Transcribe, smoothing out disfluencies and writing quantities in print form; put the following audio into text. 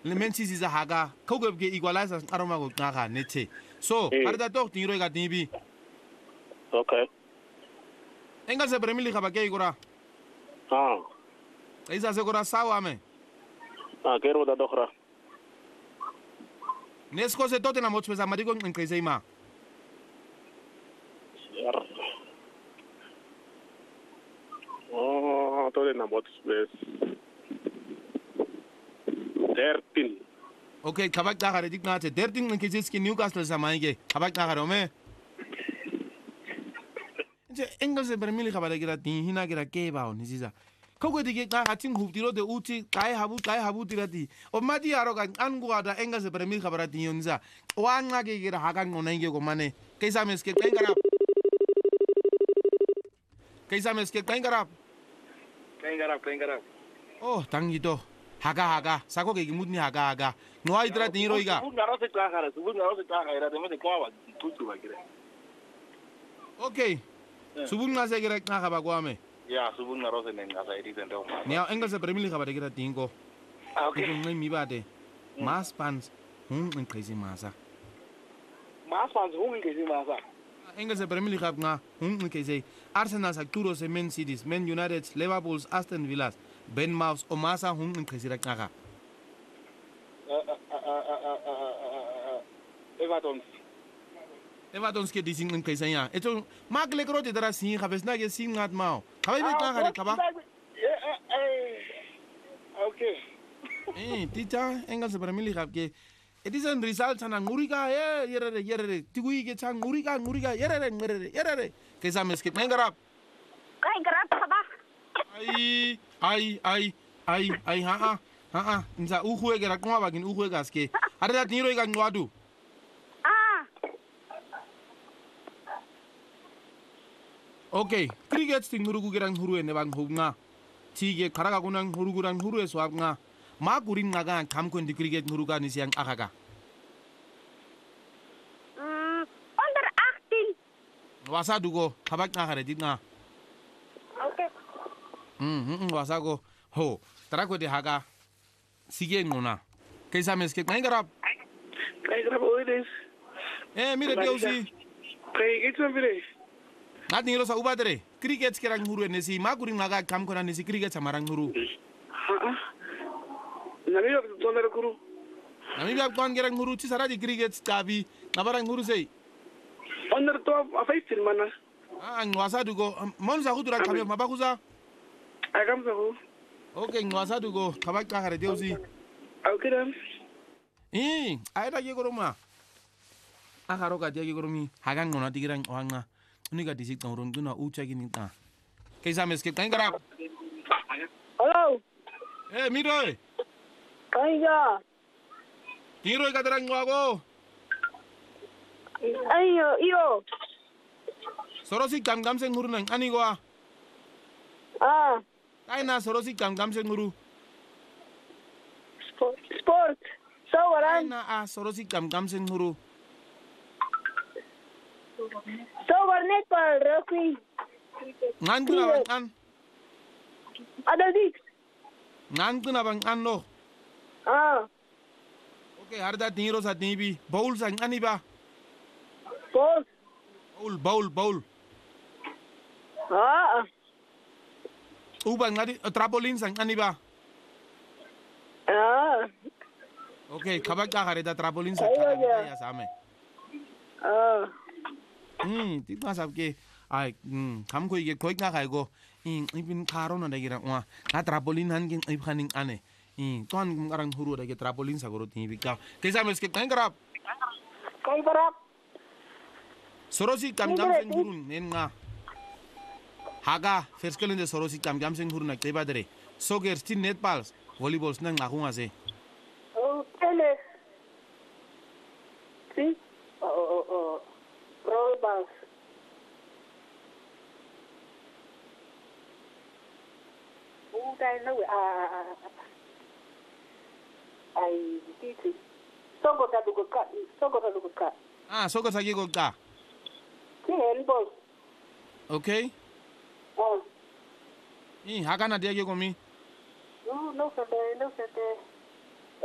le mensi za haga ko go ke equalizer aroma go ngaga nete so harda tok tiro ga tibi Okay. enga se premili ga ba ke igora isa se gora sawa me Quiero da dohra. nesko se tote na mots pesa madigo ngkeze ima Todo na mots pes. 13. okay kabak da gare dignate 13 ngkeze ski Newcastle sa maige kabak da gare me je enga se premili ga ba gira tin hina gira ke ba on sisa kogo dige ka hatin hubtiro de uti kai habu tirati o madi aro ga angu ada enga se premil khabara tinza wanga ge gira hagan onenge go mane kaisa meske kain garap oh tangito haga sako ge mudni haga no ai tra tin roiga okay subun nga se gira ka khaba go ame Ya, subun na rose nenga sa edi tendo. Nia enga se premili khabara gira tingo Okay. ngai mi bade mas pans en crazy masa Mas fans hungin ke masa. enga se premili khab nga en crazy Arsenal Arturo se Man City Man United Liverpool Aston Villa Bournemouth o masa en crazy rakaka Everton ske dising en crazy ya eto magle grote dara sin khabes na ge sin ngat mao khabai be ka khare khaba Okay. tita enga se premili khab ke it is an result ana nguriga yerere tigui ge chang nguriga yerere ke sa meske mengarap Kai garap khaba. ai ha nza ukhwe ge rakwa bagin ukhwe gaske arda tiniro ga ngwadu okay cricket ting hurugu gerang huru ne bang hubnga tige kharaga gunang hurugurang huru eswabnga ma gurin ngaga kamko ndi cricket huruga ni siang akaga Under 18. wasa dugo habak na khare ditna Okay. wasa go ho tarako de haga sige ngona kaisa meske ngai garap oides. mire deusi Kai itu mire. ngat ni rosa ubadere cricket kerang huru ne si ma gurin ngaga kamko na ni si cricket samarang huru Nami yo tonere kuru. nami biab kon gerang huru ci saradi cricket tabi nabarang huru sei Under to afaitin mana. ngwasa dugo mon sa hudura kamyo mabakuza Agam sa ko. okay ngwasa dugo kabak ka khare deusi Okay dan. ai da ge goroma akaro ka ge goromi hagang ngona tigirang wanga uniga disik tawron duna ucha gini ta kaisa meske kain garap Hello. miro Kaiga. tiro ka darang wago Iyo. sorosi gam seng huru nang ani goa kaina sorosi gam seng huru Sport. Sowaran. kaina sorosi gam seng huru Sowar netball rugby. ngan tuna bang an Ada dik. ngan tuna bang an lo okay harda tiro sa tibi bowl sang ani ba bowl ubang ngadi trampolin sang ani ba okay kabak ka khare da trampolin sa ya same tita sabke ai kamko ige koik na kaigo ibin karo na dagira wa na trampolin han ging ibhaning ane ton ngarang huru da ke trampolin sa goro tibi ka kaisa meske kain garap sorosi kam seng huru nen nga haga ferskelen de sorosi kam seng huru na keba dere soccer stin netball volleyball nang ngakunga se Tennis. See? Roll balls. Đây nó ai titi. Soko ta dugo ka. soccer sa gigol ka Ni handball. okay haga na dia ge gomi No, no, no,